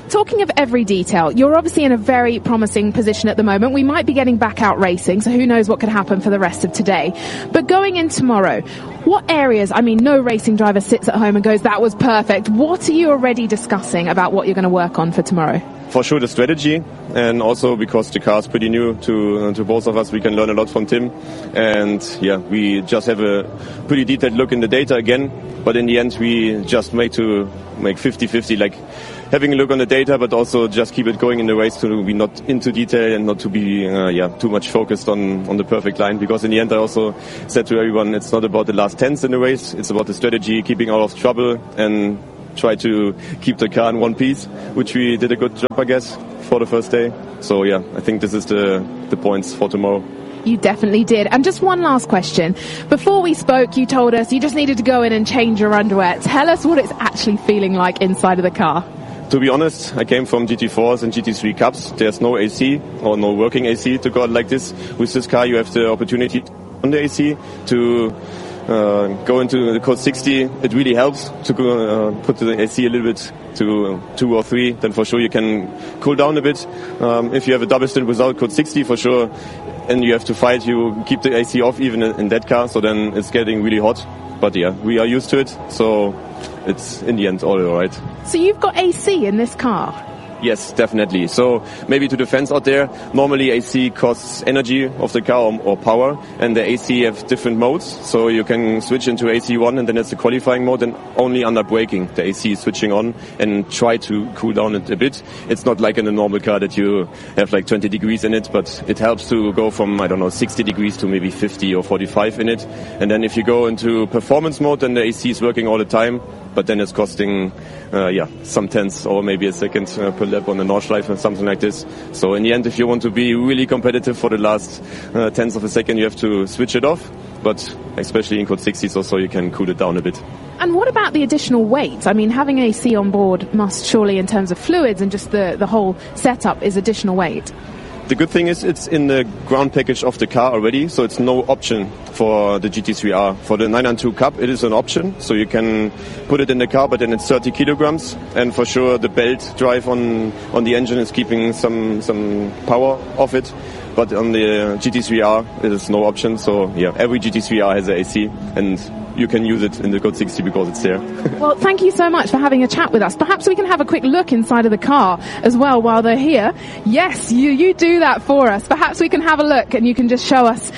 talking of every detail, you're obviously in a very promising position at the moment. We might be getting back out racing, so who knows what could happen for the rest of today. But going in tomorrow, what areas, I mean, no racing driver sits at home and goes, that was perfect. What are you already discussing about what you're going to work on for tomorrow? For sure the strategy, and also because the car is pretty new to uh, to both of us, we can learn a lot from Tim. And yeah, we just have a pretty detailed look in the data again, but in the end we just make to make fifty-fifty, like having a look on the data, but also just keep it going in the race to be not into detail and not to be uh, yeah too much focused on, on the perfect line. Because in the end I also said to everyone, it's not about the last tenths in the race, it's about the strategy, keeping out of trouble and try to keep the car in one piece, which we did a good job, I guess, for the first day. So yeah, I think this is the, the points for tomorrow. You definitely did. And just one last question. Before we spoke, you told us you just needed to go in and change your underwear. Tell us what it's actually feeling like inside of the car. To be honest, I came from G T fours and G T three Cups. There's no A C or no working A C to go out like this. With this car, you have the opportunity on the A C to Uh, go into the code sixty. It really helps to go, uh, put the A C a little bit to uh, two or three. Then for sure you can cool down a bit. Um, if you have a double stint without code sixty, for sure, and you have to fight, you keep the A C off even in that car. So then it's getting really hot. But yeah, we are used to it. So it's in the end all alright. So you've got A C in this car? Yes, definitely. So maybe to the fans out there, normally A C costs energy of the car or, or power, and the A C have different modes. So you can switch into A C one and then it's the qualifying mode, and only under braking the A C is switching on and try to cool down it a bit. It's not like in a normal car that you have like twenty degrees in it, but it helps to go from, I don't know, sixty degrees to maybe fifty or forty-five in it. And then if you go into performance mode, then the A C is working all the time, but then it's costing, uh, yeah, some tenths or maybe a second uh, per lap on the Nordschleife or something like this. So in the end, if you want to be really competitive for the last uh, tenths of a second, you have to switch it off. But especially in code sixty, so, so you can cool it down a bit. And what about the additional weight? I mean, having A C on board must surely, in terms of fluids and just the, the whole setup, is additional weight. The good thing is it's in the ground package of the car already, so it's no option for the G T three R. For the nine ninety-two Cup, it is an option, so you can put it in the car, but then it's thirty kilograms, and for sure the belt drive on on the engine is keeping some some power off it. But on the G T three R, it is no option, so yeah, every G T three R has an A C, and you can use it in the code sixty because it's there. Well, thank you so much for having a chat with us. Perhaps we can have a quick look inside of the car as well while they're here. Yes, you, you do that for us. Perhaps we can have a look and you can just show us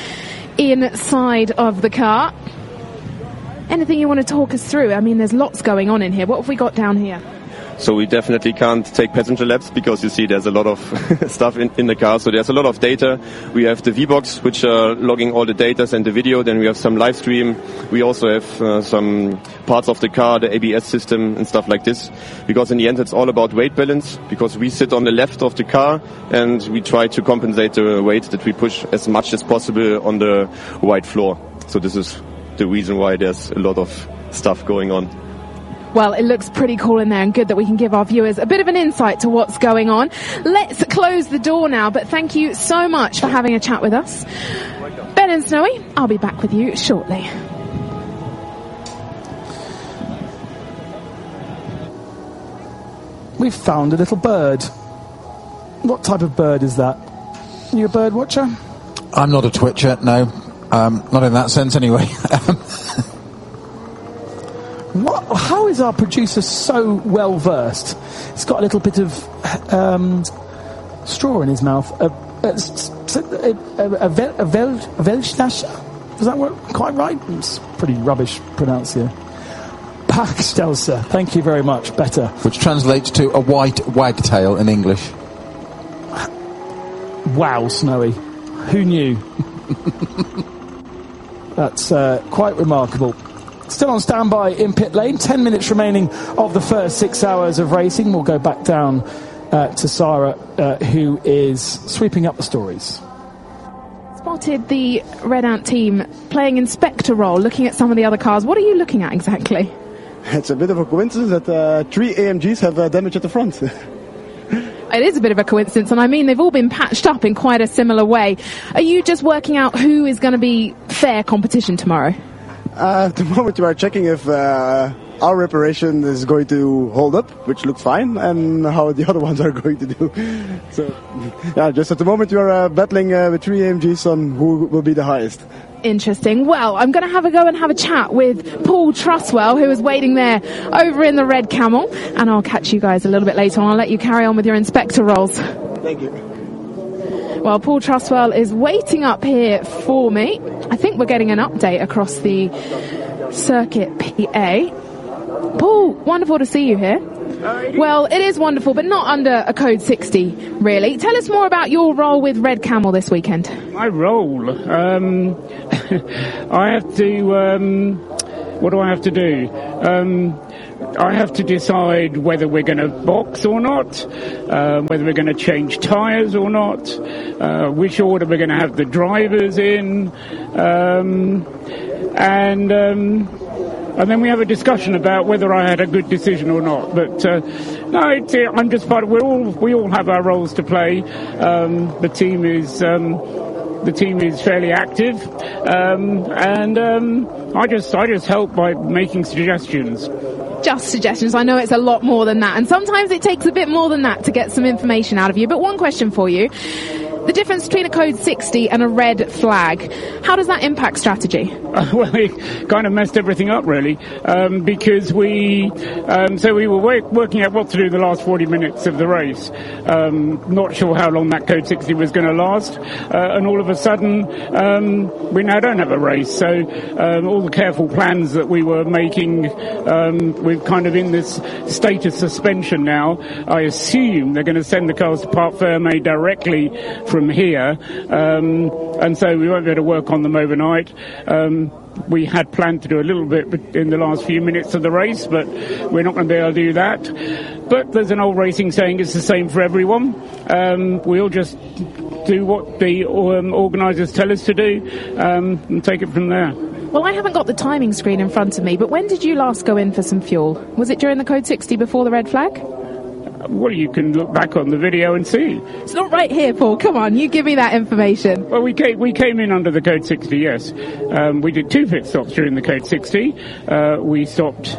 inside of the car. Anything you want to talk us through? I mean, there's lots going on in here. What have we got down here? So we definitely can't take passenger laps because you see there's a lot of stuff in, in the car. So there's a lot of data. We have the V-Box, which are logging all the data and the video. Then we have some live stream. We also have uh, some parts of the car, the A B S system and stuff like this. Because in the end, it's all about weight balance, because we sit on the left of the car and we try to compensate the weight that we push as much as possible on the white floor. So this is the reason why there's a lot of stuff going on. Well, it looks pretty cool in there, and good that we can give our viewers a bit of an insight to what's going on. Let's close the door now, but thank you so much for having a chat with us. Ben and Snowy, I'll be back with you shortly. We've found a little bird. What type of bird is that? Are you a bird watcher? I'm not a twitcher, no. Um, not in that sense, anyway. What, how is our producer so well versed? He's got a little bit of um, straw in his mouth. A, a, a, a, vel, a, vel, a Welschlasher? Does that work quite right? It's pretty rubbish pronounced here. Parkstelser. Thank you very much. Better. Which translates to a white wagtail in English. Wow, Snowy. Who knew? That's uh, quite remarkable. Still on standby in pit lane. Ten minutes remaining of the first six hours of racing. We'll go back down uh, to Sarah, uh, who is sweeping up the stories. Spotted the Red Ant team playing inspector role, looking at some of the other cars. What are you looking at exactly? It's a bit of a coincidence that uh, three A M Gs have uh, damage at the front. It is a bit of a coincidence, and I mean they've all been patched up in quite a similar way. Are you just working out who is going to be fair competition tomorrow? Uh, at the moment we are checking if uh, our reparation is going to hold up, which looks fine, and how the other ones are going to do. So, yeah, just at the moment we are uh, battling uh, with three A M Gs on who will be the highest. Interesting. Well, I'm going to have a go and have a chat with Paul Truswell, who is waiting there over in the Red Camel, and I'll catch you guys a little bit later on. I'll let you carry on with your inspector roles. Thank you. Well, Paul Truswell is waiting up here for me. I think we're getting an update across the circuit P A. Paul, wonderful to see you here. Well, it is wonderful, but not under a code sixty, really. Tell us more about your role with Red Camel this weekend. My role? Um, I have to... Um, what do I have to do? Um, I have to decide whether we're going to box or not, uh, whether we're going to change tyres or not, uh, which order we're going to have the drivers in, um, and... Um, And then we have a discussion about whether I had a good decision or not. But uh, no, it's, I'm just part of. We're all we all have our roles to play. Um, the team is um, the team is fairly active, um, and um, I just I just help by making suggestions. Just suggestions. I know it's a lot more than that, and sometimes it takes a bit more than that to get some information out of you. But one question for you. The difference between a code sixty and a red flag, how does that impact strategy? Uh, well, it kind of messed everything up, really, um, because we, um, so we were work, working out what to do in the last forty minutes of the race. Um, not sure how long that code sixty was going to last, uh, and all of a sudden, um, we now don't have a race. So um, all the careful plans that we were making, um, we're kind of in this state of suspension now. I assume they're going to send the cars to Parc Fermé directly from here, um, and so we won't be able to work on them overnight. Um, we had planned to do a little bit in the last few minutes of the race, but we're not going to be able to do that. But there's an old racing saying, it's the same for everyone. Um, we'll just do what the um, organisers tell us to do, um, and take it from there. Well, I haven't got the timing screen in front of me, but when did you last go in for some fuel? Was it during the code sixty before the red flag? Well, you can look back on the video and see. It's not right here, Paul. Come on, you give me that information. Well, we came, we came in under the code sixty, yes. Um, we did two pit stops during the code sixty. Uh, we stopped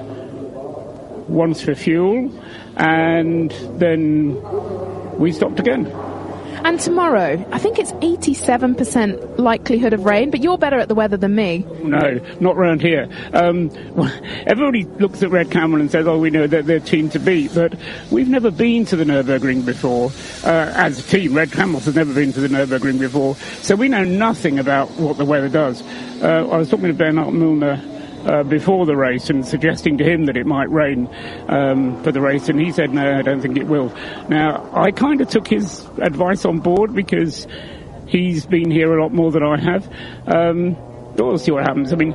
once for fuel, and then we stopped again. And tomorrow, I think it's eighty-seven percent likelihood of rain, but you're better at the weather than me. No, not round here. Um, well, everybody looks at Red Camel and says, oh, we know that they're team to beat, but we've never been to the Nürburgring before. Uh, as a team, Red Camels has never been to the Nürburgring before, so we know nothing about what the weather does. Uh, I was talking to Bernard Milner Uh, before the race and suggesting to him that it might rain um, for the race, and he said, no, I don't think it will. Now, I kind of took his advice on board because he's been here a lot more than I have. Um, we'll see what happens. I mean,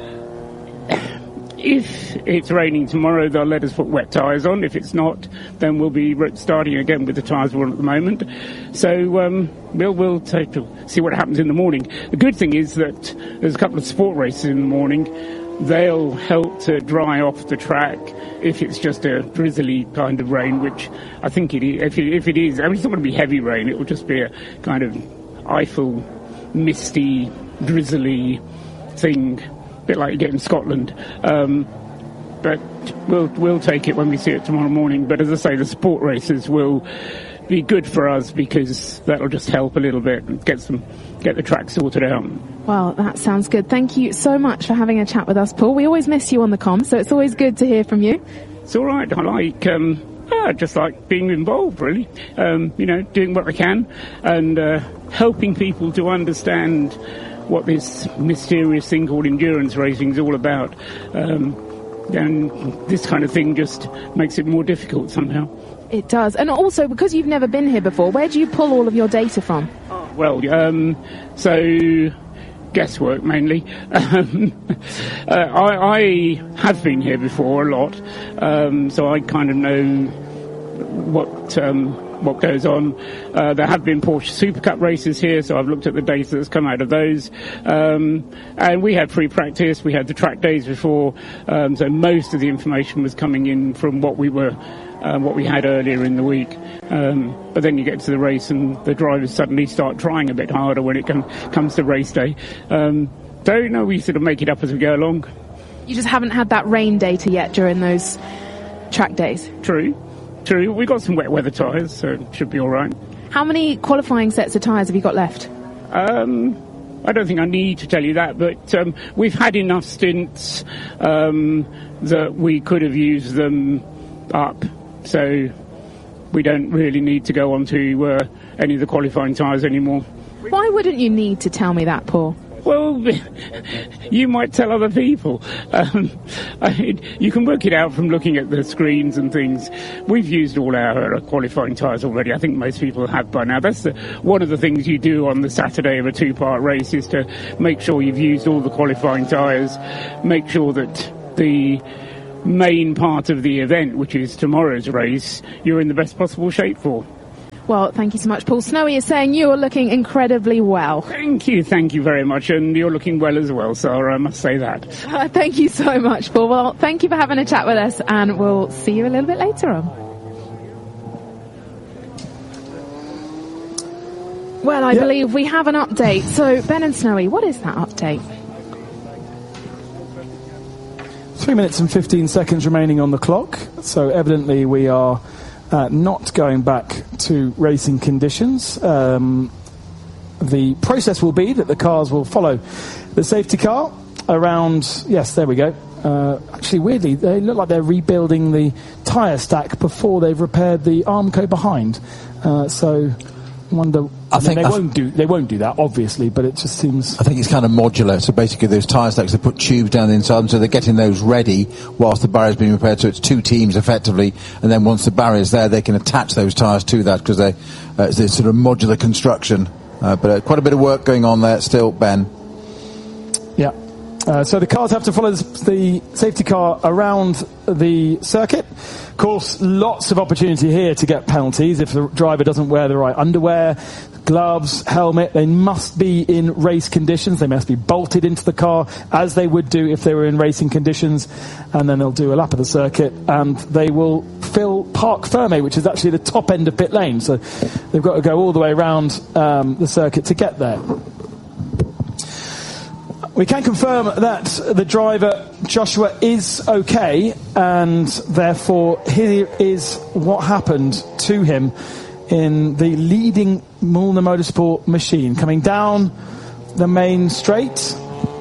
if it's raining tomorrow, they'll let us put wet tyres on. If it's not, then we'll be starting again with the tyres we're on at the moment. So um, we'll, we'll take to see what happens in the morning. The good thing is that there's a couple of sport races in the morning. They'll help to dry off the track if it's just a drizzly kind of rain, which I think it is. If it, if it is, I mean, it's not going to be heavy rain. It will just be a kind of Eiffel, misty, drizzly thing, a bit like you get in Scotland. Um, but we'll we'll take it when we see it tomorrow morning. But as I say, the sport races will be good for us because that'll just help a little bit and get some get the track sorted out. Well, that sounds good. Thank you so much for having a chat with us, Paul. We always miss you on the comms, so it's always good to hear from you. It's all right. I like um, I just like being involved, really. Um, you know, doing what I can and uh, helping people to understand what this mysterious thing called endurance racing is all about. Um, and this kind of thing just makes it more difficult somehow. It does. And also, because you've never been here before, where do you pull all of your data from? Well, um, so guesswork mainly. Um, uh, I, I have been here before a lot, um, so I kind of know what um, what goes on. Uh, there have been Porsche Super Cup races here, so I've looked at the data that's come out of those. Um, and we had free practice, we had the track days before, um, so most of the information was coming in from what we were Uh, what we had earlier in the week. Um, but then you get to the race and the drivers suddenly start trying a bit harder when it com- comes to race day. Um, so, you know, we sort of make it up as we go along. You just haven't had that rain data yet during those track days. True, true. We got some wet weather tyres, so it should be all right. How many qualifying sets of tyres have you got left? Um, I don't think I need to tell you that, but um, we've had enough stints um, that we could have used them up, so we don't really need to go on to uh, any of the qualifying tyres anymore. Why wouldn't you need to tell me that, Paul? Well, you might tell other people. Um, I mean, you can work it out from looking at the screens and things. We've used all our uh, qualifying tyres already. I think most people have by now. That's the, one of the things you do on the Saturday of a two-part race is to make sure you've used all the qualifying tyres, make sure that the main part of the event, which is tomorrow's race, you're in the best possible shape for. Well, thank you so much, Paul. Snowy is saying you are looking incredibly well. Thank you, thank you very much. And you're looking well as well, Sarah, I must say that. Uh, thank you so much, Paul. Well, thank you for having a chat with us, and we'll see you a little bit later on. Well, I yep. believe we have an update. So, Ben and Snowy, what is that update? Three minutes and fifteen seconds remaining on the clock. So, evidently, we are Uh, not going back to racing conditions. Um, the process will be that the cars will follow the safety car around, yes, there we go. Uh, actually, weirdly, they look like they're rebuilding the tyre stack before they've repaired the Armco behind. Uh, so, wonder. I, I think mean, they I won't do. They won't do that, obviously, but it just seems. I think it's kind of modular. So basically, those tyre stacks, they put tubes down the inside, so they're getting those ready whilst the barrier's being repaired. So it's two teams effectively, and then once the barrier's there, they can attach those tyres to that because they uh, it's this sort of modular construction. Uh, but uh, quite a bit of work going on there still, Ben. Yeah. Uh, so the cars have to follow the safety car around the circuit. Of course, lots of opportunity here to get penalties if the driver doesn't wear the right underwear, gloves, helmet. They must be in race conditions. They must be bolted into the car as they would do if they were in racing conditions. And then they'll do a lap of the circuit and they will fill Parc Fermé, which is actually the top end of pit lane. So they've got to go all the way around um, the circuit to get there. We can confirm that the driver, Joshua, is okay, and therefore here is what happened to him in the leading Mühlner Motorsport machine. Coming down the main straight,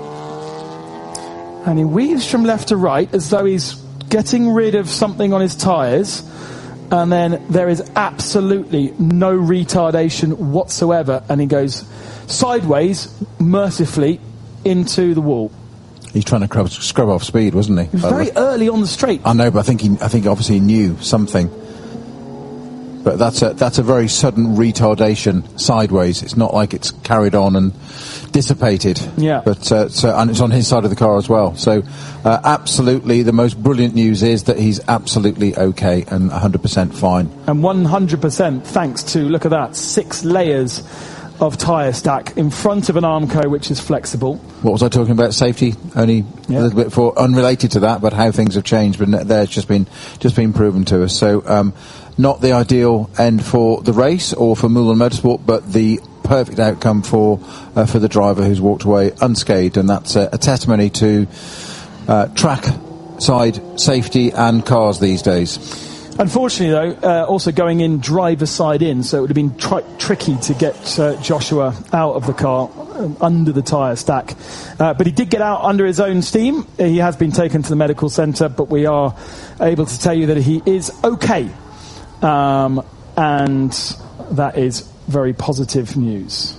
and he weaves from left to right as though he's getting rid of something on his tyres, and then there is absolutely no retardation whatsoever, and he goes sideways, mercifully, into the wall. He's trying to scrub, scrub off speed, wasn't he? He was very early on the straight. I know, but I think he, I think obviously he knew something. But that's a that's a very sudden retardation sideways. It's not like it's carried on and dissipated. Yeah. But uh, so and it's on his side of the car as well. So uh, absolutely, the most brilliant news is that he's absolutely okay and one hundred percent fine. And one hundred percent thanks to, look at that, six layers of tyre stack in front of an Armco which is flexible. What was I talking about? Safety? Only yeah. a little bit for unrelated to that, but how things have changed. But there's just been just been proven to us. So um, not the ideal end for the race or for Mühlner Motorsport, but the perfect outcome for uh, for the driver who's walked away unscathed, and that's uh, a testimony to uh, track side safety and cars these days. Unfortunately, though, uh, also going in driver's side in, so it would have been tri- tricky to get uh, Joshua out of the car um, under the tyre stack. Uh, but he did get out under his own steam. He has been taken to the medical centre, but we are able to tell you that he is okay. Um, and that is very positive news.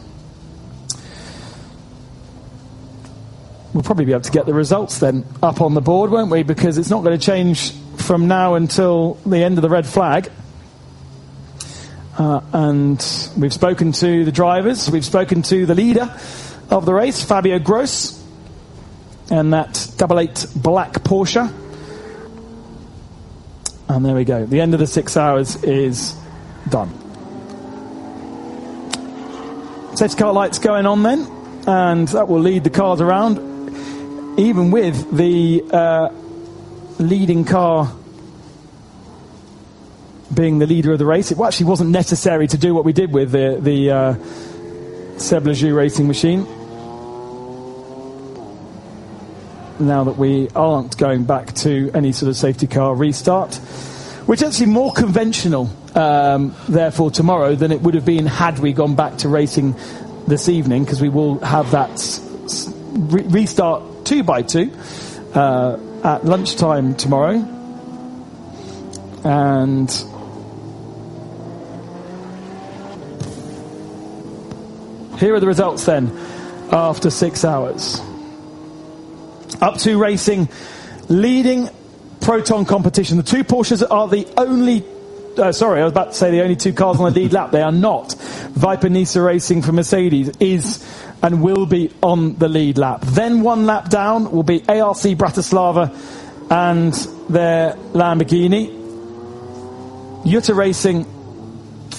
We'll probably be able to get the results then up on the board, won't we? Because it's not going to change from now until the end of the red flag. Uh, and we've spoken to the drivers, we've spoken to the leader of the race, Fabio Gross, and that double eight black Porsche. And there we go. The end of the six hours is done. Safety car lights going on then, and that will lead the cars around, even with the uh, leading car being the leader of the race. It actually wasn't necessary to do what we did with the, the uh, Seb Lejeune racing machine. now that we aren't going back to any sort of safety car restart, which is actually more conventional, um, therefore, tomorrow than it would have been had we gone back to racing this evening, because we will have that s- re- restart two by two uh, at lunchtime tomorrow. And here are the results then after six hours. Up to Racing leading Proton competition. The two Porsches are the only uh, sorry I was about to say the only two cars on the lead lap. They are not. Viper Nisa Racing for Mercedes is and will be on the lead lap. Then one lap down will be A R C Bratislava and their Lamborghini. Jutta Racing